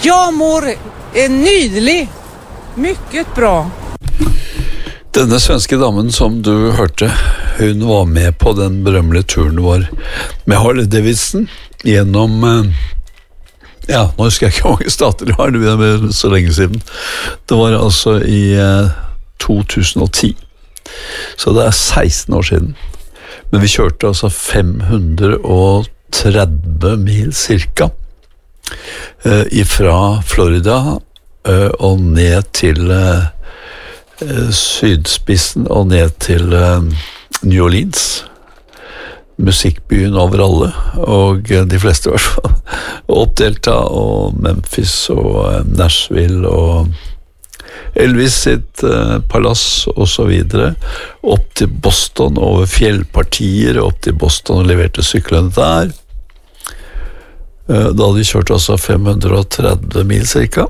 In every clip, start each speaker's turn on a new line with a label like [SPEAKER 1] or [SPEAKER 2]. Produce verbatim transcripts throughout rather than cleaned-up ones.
[SPEAKER 1] Ja, mor är nydelig. Mycket bra.
[SPEAKER 2] Denne svenske damen som du hørte, hun var med på den berømmelige turen vår med Harley Davidson gjennom, ja, nå husker jeg ikke hvor mange stater det var, det var så lenge siden. Det var altså i to tusen og ti, så det er seksten år siden. Men vi kjørte altså fem hundre og tretti mil cirka, ifra Florida og ned til sydspissen og ned til New Orleans, musikkbyen over alle, og de fleste i hvert fall, og opp Delta og Memphis og Nashville og Elvis sitt uh, palass og så videre, opp til Boston over fjellpartier, opp til Boston og leverte syklene der. Uh, da hadde vi kjørt altså fem hundre og tretti mil cirka,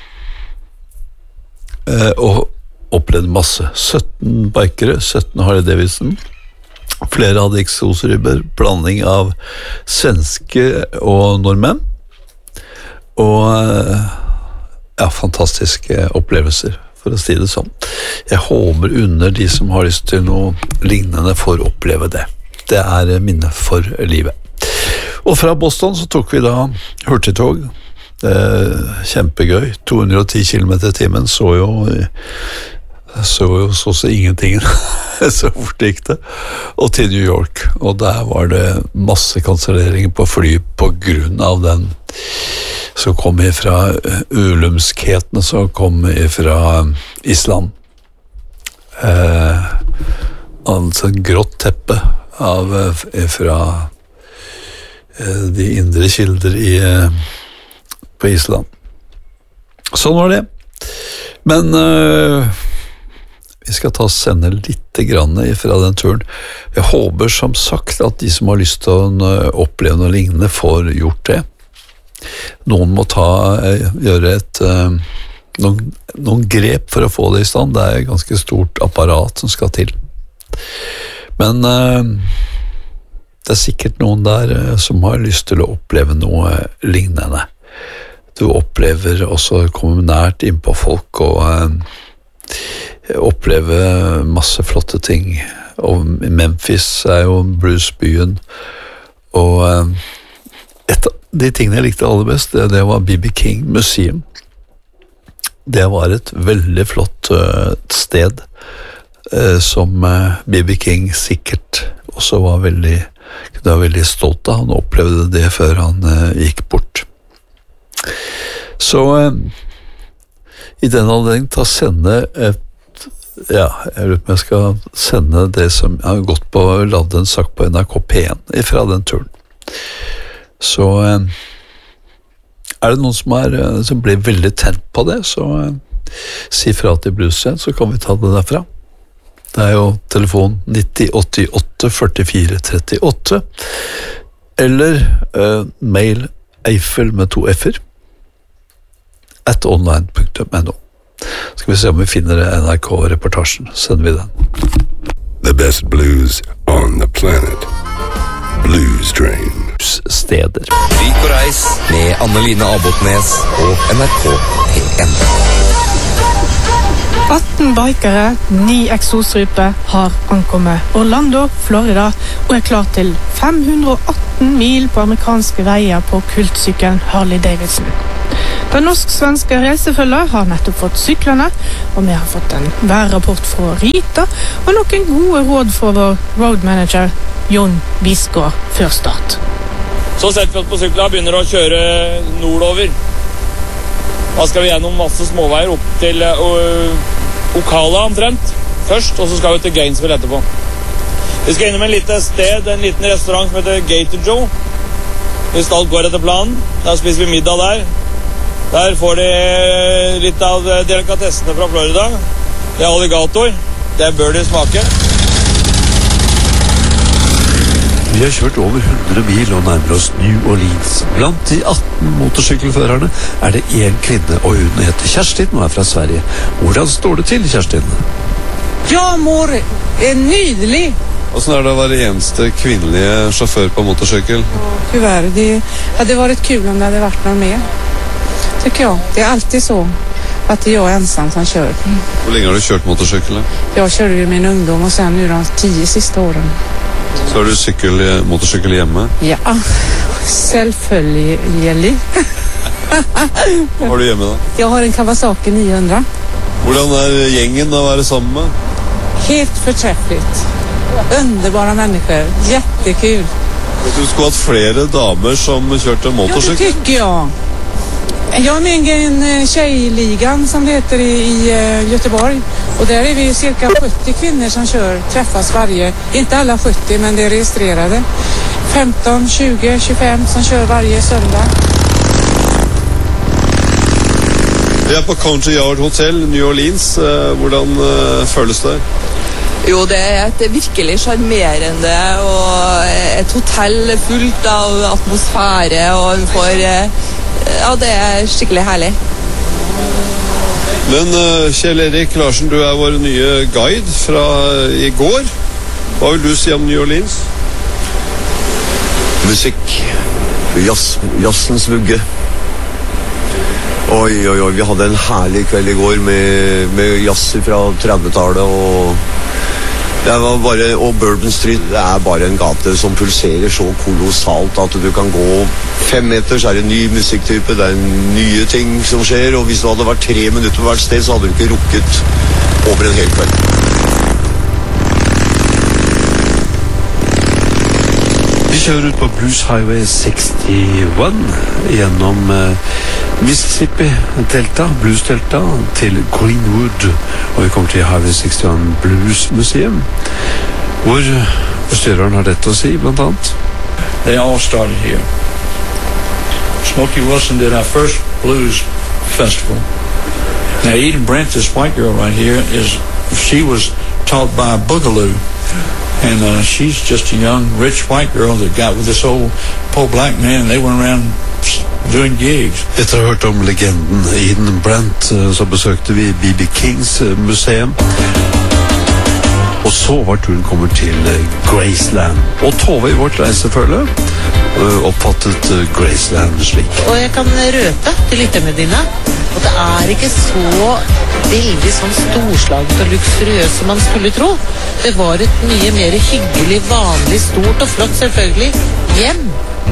[SPEAKER 2] uh, og opplevde masse. sytten bikere, sytten Harley Davidson. Flere hadde eksosribber, blanding av svenske og nordmenn. Og ja, fantastiske opplevelser, for å si det sånn. Jeg håper under de som har lyst til noe lignende for å oppleve det. Det er minne for livet. Og fra Boston så tok vi da hurtigtog. Eh, kjempegøy. to hundre og ti kilometer i timen, så jo så jo så så ingenting så fort gikk det, og til New York, og der var det masse kanselleringer på fly på grunn av den som kom ifra ulumskhetene som kom ifra Island. Eh, altså en grått teppe av ifra eh, de indre kilder i, på Island. Sånn var det. Men eh, vi skal ta og sende litt grann fra den turen. Jeg håper som sagt at de som har lyst til å oppleve noe lignende får gjort det. Noen må ta, gjøre et, noen, noen grep for å få det i stand. Det er et ganske stort apparat som skal til. Men det er sikkert noen der som har lyst til å oppleve noe lignende. Du opplever også å komme nært inn på folk og oppleve masse flotte ting, og Memphis er jo bluesbyen, og et av de tingene jeg likte aller best, det, det var B B King Museum. Det var et veldig flott uh, sted, uh, som uh, B B King sikkert også var veldig, var veldig stolt av. Han opplevde det før han uh, gikk bort. Så uh, i den anledning ta sende et ja, jeg lurer på om jeg skal sende det som jeg har gått på og ladd en sak på N R K P én fra den turen. Så er det noen som, er, som blir veldig tent på det, så si fra til Bluescene, så kan vi ta det derfra. Det er jo telefon nitti åttiåtte førtifire trettiåtte, eller uh, mail Eiffel med to f-er at online punktum no. Skal vi se om vi finner N R K-reportasjen. Sender vi den.
[SPEAKER 3] The best blues on the planet. Blues Train.
[SPEAKER 2] Steder.
[SPEAKER 4] Rik og reis med Anne-Line Abotnes og N R K P én.
[SPEAKER 5] atten bikere, ni eksosryper har ankommet Orlando, Florida, og er klar til fem hundre og atten mil på amerikanske veier på kultsykkelen Harley Davidson. Den norsk-svenske reisefølger har nettopp fått syklene, og vi har fått en værrapport fra Rita, og noen gode råd fra vår road manager, Jon Bisgaard, før start.
[SPEAKER 6] Så setter vi oss på sykla og begynner å kjøre nordover. Da skal vi gjennom masse småveier opp til uh, Ocala omtrent først, og så skal vi til Gainesville etterpå. Vi skal innom en liten sted, en liten restaurant som heter Gator Joe. Hvis alt går etter planen, der spiser vi middag der. Der får de litt av delikatessene fra Florida. Det er alligator. Det bør de smake.
[SPEAKER 2] Vi har kjørt over hundre mil og nærmer oss New Orleans. Blant de atten motorsykkelførerne er det en kvinne, og hun heter Kerstin og er fra Sverige. Hvordan står det til, Kerstin?
[SPEAKER 1] Ja, mor er nydelig.
[SPEAKER 7] Hvordan er det å være eneste kvinnelige sjåfør på motorsykkel?
[SPEAKER 1] Ja, tyvärr. Det hadde vært kul om det hadde vært noe mer. tycker jag. Det är alltid så att det är jag ensam som kör.
[SPEAKER 7] Hvor lenge har du kjørt motorsykkel? da?
[SPEAKER 1] Jag körde ju min ungdom och sen nu de tio sista åren.
[SPEAKER 7] Så har du sykkel, motorsykkel hjemme.
[SPEAKER 1] Ja, selvfølgelig.
[SPEAKER 7] Hva har du hjemme da?
[SPEAKER 1] Jag har en Kawasaki niohundra.
[SPEAKER 7] Hvordan er gjengen å være sammen med?
[SPEAKER 1] Helt förträffligt. Underbara människor. Jättekul.
[SPEAKER 7] Du skulle hatt flere damer som kjørte
[SPEAKER 1] Ja, det
[SPEAKER 7] motorsykkel.
[SPEAKER 1] tycker jag. Jag är med i en eh, tjejligan som det heter i, i eh, Göteborg. Och där är vi cirka sjuttio kvinnor som kör, träffas varje, inte alla sjuttio men det är registrerade. femton, tjugo, tjugofem som kör varje söndag.
[SPEAKER 7] Vi er på Country Yard Hotel, New Orleans. Eh, Hvordan eh, føles det?
[SPEAKER 8] Jo, det er et virkelig charmerende og et hotell fullt av atmosfære, og vi får, eh, ja, det er skikkelig herlig.
[SPEAKER 7] Men eh, Kjell Erik Larsen, du er vår nye guide fra i går. Hva vil du si om New Orleans?
[SPEAKER 9] Musikk. Jazz, jazzens vugge. Oi, oi, oi, vi hadde en herlig kveld i går med, med jazz fra trettitallet, og det var bare, og Bourbon Street, det er bare en gate som pulserer så kolossalt at du kan gå fem meter, så er det en ny musikktype, det er nye ting som skjer, og hvis du hadde vært tre minutter på hvert sted, så hadde du ikke rukket over en hel kveld.
[SPEAKER 10] Vi kjører ut på Blues Highway sekstién gjennom eh, Mississippi-delta, Blues-delta, til Greenwood, og vi kommer til Highway sekstién Blues Museum, hvor bestyreren har dette å si, blant annet.
[SPEAKER 11] They all started here. Smokey Wilson did our first blues festival. Now Eden Brent, this white girl right here, is she was taught by Boogaloo. And uh, she's just a young, rich white girl that got with this old poor black man, and they went around doing gigs.
[SPEAKER 10] Etter å ha hørt om legenden Eden Brent, eh, så besøkte vi B B Kings eh, museum. Og så var turen kommet til eh, Graceland. Og Tove i vårt reisefølge eh, oppfattet eh, Graceland slik.
[SPEAKER 12] Og jeg kan røpe til lytterne dine at det er ikke så veldig sånn storslaget og luksuriøst som man skulle tro. Det var et mye mer hyggelig, vanlig, stort og flott selvfølgelig hjem.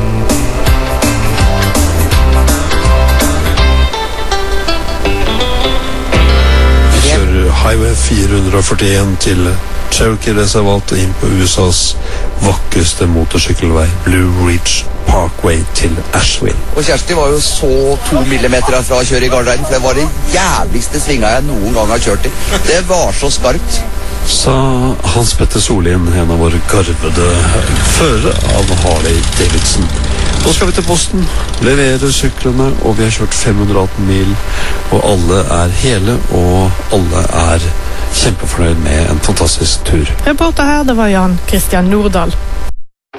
[SPEAKER 10] Vi kjører Highway fire førtién til Cherokee-reservatet inn på U S A's vakreste motorsykkelvei, Blue Ridge Parkway til Asheville.
[SPEAKER 13] Og Kjersti var jo så to millimeter fra å kjøre i Gardereiden, for det var det jævligste svinga jeg noen gang har kjørt i. Det var så skarpt.
[SPEAKER 10] Sa Hans Petter Solien, en av våre garvede førere av Harley Davidson. Nå skal vi til posten, levere syklene, og vi har kjørt fem hundre og atten mil, og alle er hele, og alle er kjempefornøyd med en fantastisk tur.
[SPEAKER 5] Reporter her, det var Jan Christian Nordahl.